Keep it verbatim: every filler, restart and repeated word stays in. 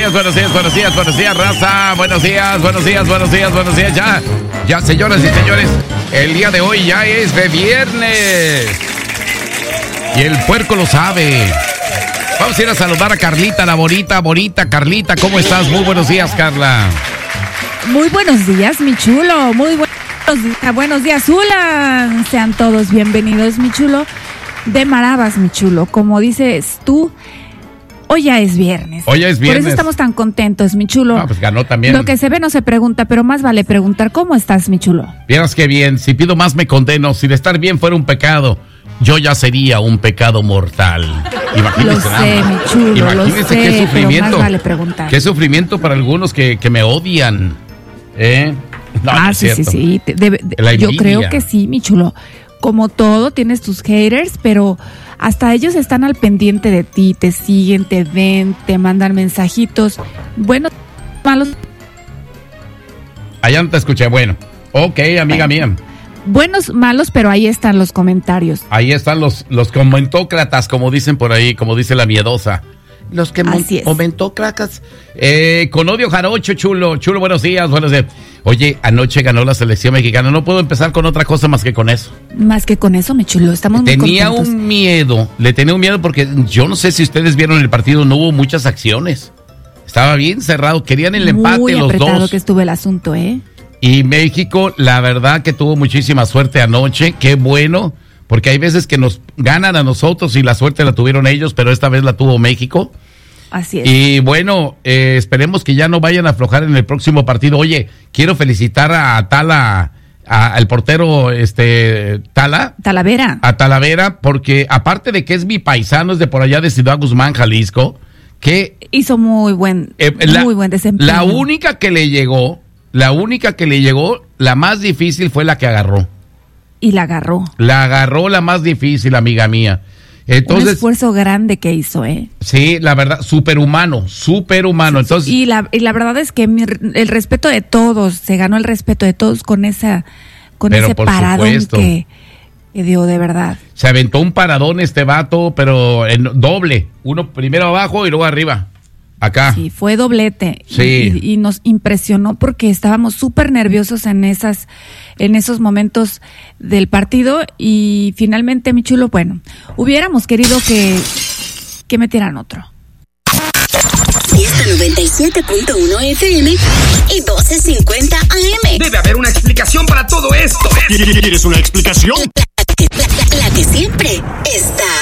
días, buenos días, buenos días, buenos días, raza. Buenos días, buenos días, buenos días, buenos días. Ya, ya, señoras y señores, el día de hoy ya es de viernes. Y el puerco lo sabe. Vamos a ir a saludar a Carlita, la bonita, bonita. Carlita, ¿cómo estás? Muy buenos días, Carla. Muy buenos días, mi chulo. Muy buenos días, buenos días, Zula. Sean todos bienvenidos, mi chulo. De maravas, mi chulo. Como dices tú, hoy ya es viernes. Hoy ya es viernes. Por eso estamos tan contentos, mi chulo. Ah, pues ganó también. Lo que se ve no se pregunta, pero más vale preguntar. ¿Cómo estás, mi chulo? Vieras qué bien. Si pido más me condeno. Si de estar bien fuera un pecado, yo ya sería un pecado mortal. Imagínense. Lo sé, mi chulo, Imagínense lo sé, qué sufrimiento. pero más vale preguntar. Qué sufrimiento para algunos que, que me odian. ¿Eh? No, ah, no es sí, sí, cierto. sí, sí. Debe, de, yo creo que sí, mi chulo. Como todo, tienes tus haters, pero hasta ellos están al pendiente de ti, te siguen, te ven, te mandan mensajitos. Buenos, malos. Allá no te escuché. Bueno, ok, amiga mía. Buenos, malos, pero ahí están los comentarios. Ahí están los, los comentócratas, como dicen por ahí, como dice la miedosa. Los que comentócratas. Eh, con odio jarocho, chulo, chulo, buenos días, buenos días. Oye, anoche ganó la selección mexicana, no puedo empezar con otra cosa más que con eso. Más que con eso, mi chulo, estamos muy tenía contentos. un miedo, le tenía un miedo porque yo no sé si ustedes vieron el partido, no hubo muchas acciones. Estaba bien cerrado, querían el empate muy los dos. Muy apretado que estuvo el asunto, ¿eh? Y México, la verdad que tuvo muchísima suerte anoche, qué bueno, porque hay veces que nos ganan a nosotros y la suerte la tuvieron ellos, pero esta vez la tuvo México. Así es. Y bueno, eh, esperemos que ya no vayan a aflojar en el próximo partido. Oye, quiero felicitar a Tala, a, al portero este Tala. Talavera. A Talavera, porque aparte de que es mi paisano, es de por allá de Ciudad Guzmán, Jalisco, que hizo muy buen, eh, la, muy buen desempeño. La única que le llegó, la única que le llegó, la más difícil fue la que agarró. Y la agarró. La agarró la más difícil, amiga mía. Entonces, un esfuerzo grande que hizo, ¿eh? Sí, la verdad, superhumano, superhumano. Entonces, y la y la verdad es que mi, el respeto de todos, se ganó el respeto de todos con esa con ese paradón que, que dio, de verdad. Se aventó un paradón este vato, pero en doble, uno primero abajo y luego arriba. Acá. Sí, fue doblete. Sí. Y, y nos impresionó porque estábamos súper nerviosos en esas, en esos momentos del partido y finalmente, mi chulo, bueno, hubiéramos querido que, que metieran otro. Fiesta noventa y siete punto uno F M y doce cincuenta A M. Debe haber una explicación para todo esto. ¿Quieres una explicación? La, la, la, la que siempre está